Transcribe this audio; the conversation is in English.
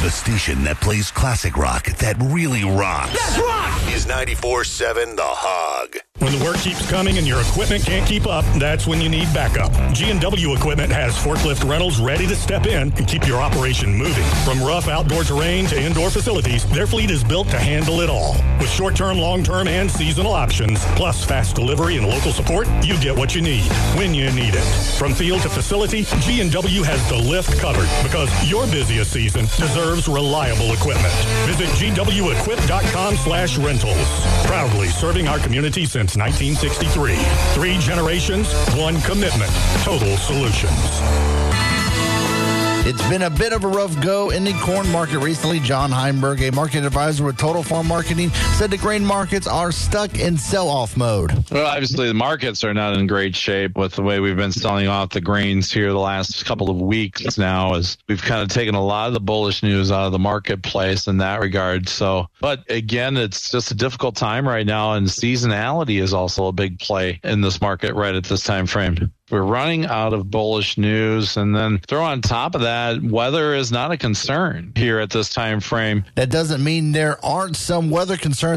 The station that plays classic rock that really rocks. That's rock! Is 94.7 The Hog. When the work keeps coming and your equipment can't keep up, that's when you need backup. G&W Equipment has forklift rentals ready to step in and keep your operation moving. From rough outdoor terrain to indoor facilities, their fleet is built to handle it all. With short-term, long-term, and seasonal options, plus fast delivery and local support, you get what you need when you need it. From field to facility, G&W has the lift covered because your busiest season deserves reliable equipment. Visit GWEquip.com/rentals. Proudly serving our community since 1963. 3 generations, 1 commitment. Total Solutions. It's been a bit of a rough go in the corn market recently. John Heimberg, a market advisor with Total Farm Marketing, said the grain markets are stuck in sell-off mode. Well, obviously, the markets are not in great shape with the way we've been selling off the grains here the last couple of weeks now, as we've kind of taken a lot of the bullish news out of the marketplace in that regard. So, but again, it's just a difficult time right now, and seasonality is also a big play in this market right at this time frame. We're running out of bullish news, and then throw on top of that, weather is not a concern here at this time frame. That doesn't mean there aren't some weather concerns